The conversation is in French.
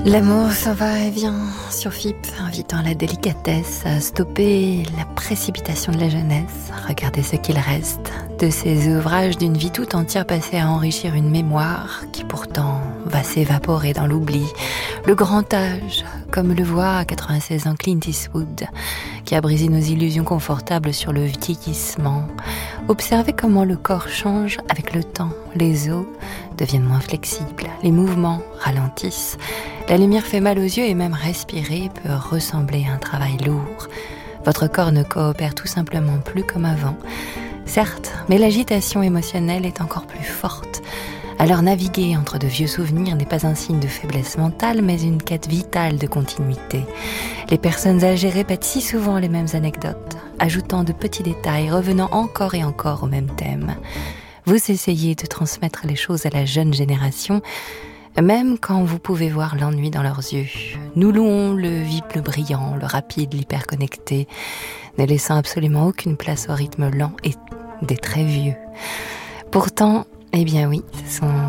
L'amour s'en va et vient sur FIP, invitant la délicatesse à stopper la précipitation de la jeunesse. Regardez ce qu'il reste de ces ouvrages d'une vie tout entière passée à enrichir une mémoire qui pourtant va s'évaporer dans l'oubli. Le grand âge, comme le voit à 96 ans Clint Eastwood, qui a brisé nos illusions confortables sur le vieillissement. Observez comment le corps change avec le temps. Les os deviennent moins flexibles, les mouvements ralentissent. La lumière fait mal aux yeux et même respirer peut ressembler à un travail lourd. Votre corps ne coopère tout simplement plus comme avant. Certes, mais l'agitation émotionnelle est encore plus forte. Alors naviguer entre de vieux souvenirs n'est pas un signe de faiblesse mentale, mais une quête vitale de continuité. Les personnes âgées répètent si souvent les mêmes anecdotes, ajoutant de petits détails, revenant encore et encore au même thème. Vous essayez de transmettre les choses à la jeune génération, même quand vous pouvez voir l'ennui dans leurs yeux. Nous louons le vip, le brillant, le rapide, l'hyperconnecté, ne laissant absolument aucune place au rythme lent et des très vieux. Pourtant, eh bien oui, ce sont